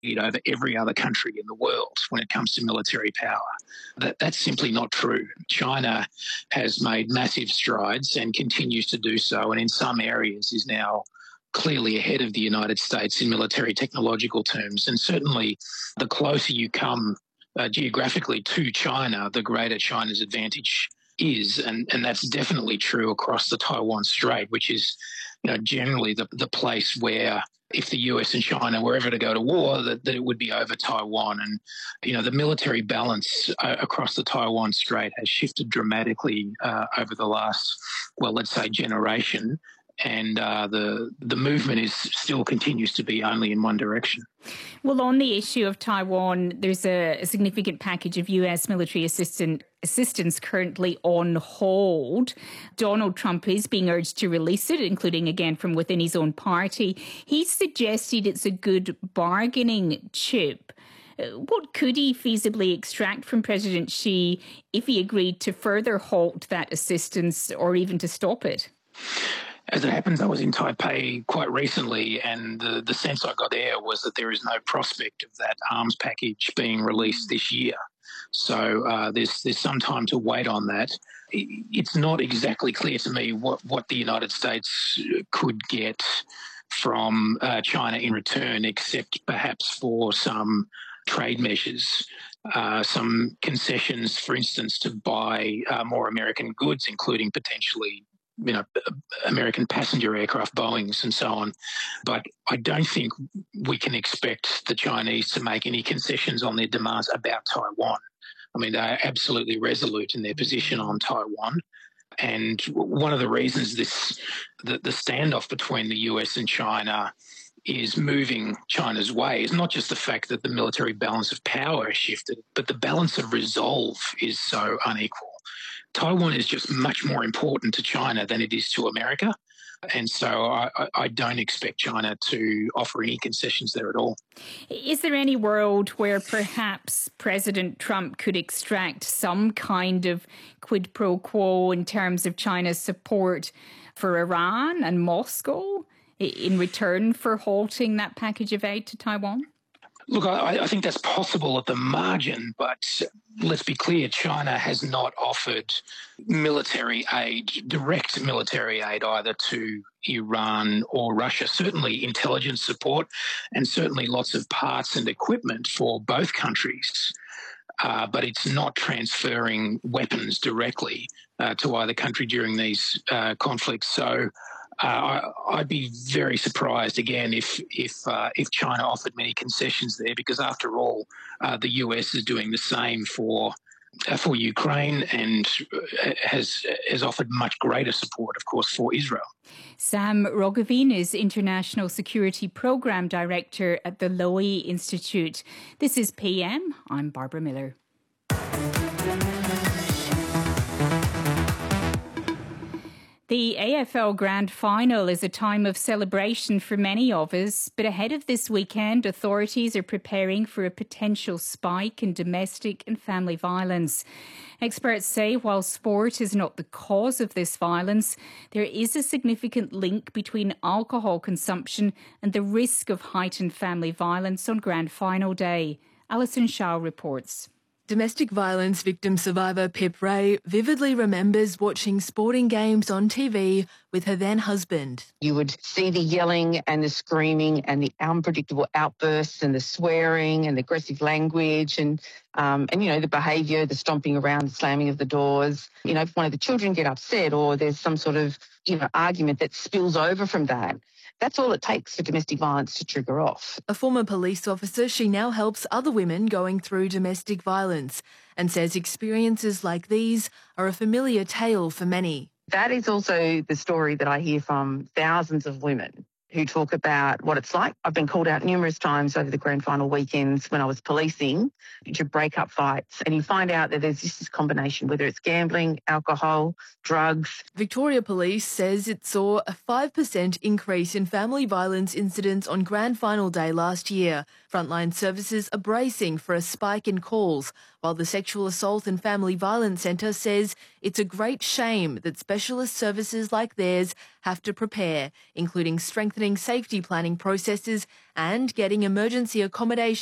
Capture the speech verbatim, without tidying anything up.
over every other country in the world when it comes to military power. That, that's simply not true. China has made massive strides and continues to do so, and in some areas is now clearly ahead of the United States in military technological terms. And certainly the closer you come uh, geographically to China, the greater China's advantage is. And, and that's definitely true across the Taiwan Strait, which is, you know, generally the, the place where if the U S and China were ever to go to war, that, that it would be over Taiwan. And, you know, the military balance uh, across the Taiwan Strait has shifted dramatically uh, over the last, well, let's say generation. And uh, the the movement is still continues to be only in one direction. Well, on the issue of Taiwan, there's a, a significant package of U S military assistant, assistance currently on hold. Donald Trump is being urged to release it, including, again, from within his own party. He's suggested it's a good bargaining chip. What could he feasibly extract from President Xi if he agreed to further halt that assistance or even to stop it? As it happens, I was in Taipei quite recently, and the, the sense I got there was that there is no prospect of that arms package being released this year. So uh, there's there's some time to wait on that. It's not exactly clear to me what, what the United States could get from uh, China in return, except perhaps for some trade measures, uh, some concessions, for instance, to buy uh, more American goods, including potentially you know, American passenger aircraft, Boeings and so on. But I don't think we can expect the Chinese to make any concessions on their demands about Taiwan. I mean, they're absolutely resolute in their position on Taiwan. And one of the reasons this the, the standoff between the U S and China is moving China's way is not just the fact that the military balance of power has shifted, but the balance of resolve is so unequal. Taiwan is just much more important to China than it is to America. And so I, I don't expect China to offer any concessions there at all. Is there any world where perhaps President Trump could extract some kind of quid pro quo in terms of China's support for Iran and Moscow in return for halting that package of aid to Taiwan? Look, I, I think that's possible at the margin, but let's be clear, China has not offered military aid, direct military aid either to Iran or Russia, certainly intelligence support and certainly lots of parts and equipment for both countries. Uh, but it's not transferring weapons directly uh, to either country during these uh, conflicts. So Uh, I, I'd be very surprised again if if uh, if China offered many concessions there, because after all, uh, the U S is doing the same for uh, for Ukraine and has has offered much greater support, of course, for Israel. Sam Roggeveen is International Security Programme Director at the Lowy Institute. This is P M. I'm Barbara Miller. The A F L Grand Final is a time of celebration for many of us, but ahead of this weekend, authorities are preparing for a potential spike in domestic and family violence. Experts say while sport is not the cause of this violence, there is a significant link between alcohol consumption and the risk of heightened family violence on Grand Final day. Alison Shaw reports. Domestic violence victim survivor Pip Ray vividly remembers watching sporting games on T V with her then husband. You would see the yelling and the screaming and the unpredictable outbursts and the swearing and the aggressive language and, um, and you know, the behaviour, the stomping around, the slamming of the doors. You know, if one of the children get upset or there's some sort of, you know, argument that spills over from that, that's all it takes for domestic violence to trigger off. A former police officer, she now helps other women going through domestic violence and says experiences like these are a familiar tale for many. That is also the story that I hear from thousands of women who talk about what it's like. I've been called out numerous times over the grand final weekends when I was policing to break up fights, and you find out that there's just this combination, whether it's gambling, alcohol, drugs. Victoria Police says it saw a five percent increase in family violence incidents on grand final day last year. Frontline services are bracing for a spike in calls, while the Sexual Assault and Family Violence Centre says it's a great shame that specialist services like theirs have to prepare, including strengthening safety planning processes and getting emergency accommodation